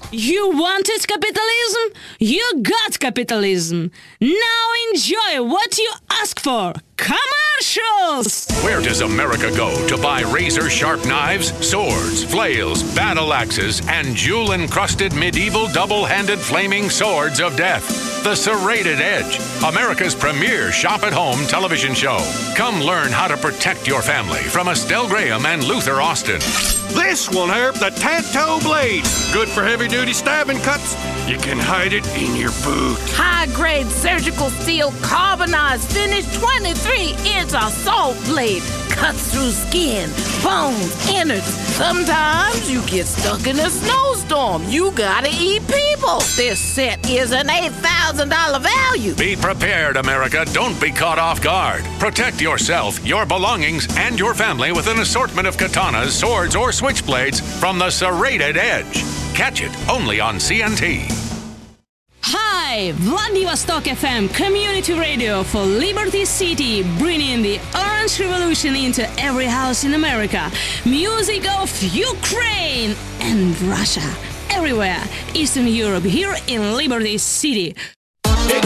You wanted capitalism? You got capitalism. Now enjoy what you ask for. Commercials! Where does America go to buy razor-sharp knives, swords, flails, battle axes, and jewel-encrusted medieval double-handed flaming swords of death? The Serrated Edge, America's premier shop-at-home television show. Come learn how to protect your family from Estelle Graham and Luther Austin. This one here, the Tanto Blade. Good for heavy-duty stabbing cuts. You can hide it in your boot. High-grade surgical steel carbonized finish 23-inch assault blade. Cuts through skin, bones, innards. Sometimes you get stuck in a snowstorm. You gotta eat people. This set is an $8,000 value. Be prepared, America. Don't be caught off guard. Protect yourself, your belongings, and your family with an assortment of katanas, swords, or switchblades from the Serrated Edge. Catch it only on CNT. Hi, Vladivostok FM Community Radio for Liberty City, bringing the Orange Revolution into every house in America. Music of Ukraine and Russia. Everywhere, Eastern Europe, here in Liberty City.